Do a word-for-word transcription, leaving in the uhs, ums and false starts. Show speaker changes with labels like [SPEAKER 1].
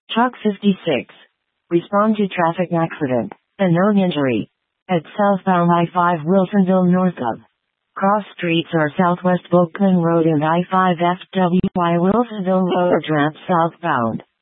[SPEAKER 1] Truck fifty-six. Respond to traffic accident. A known injury. At southbound I five Wilsonville north of. Cross streets are Southwest Bookman Road and I five F W Y Wilsonville Road ramp southbound.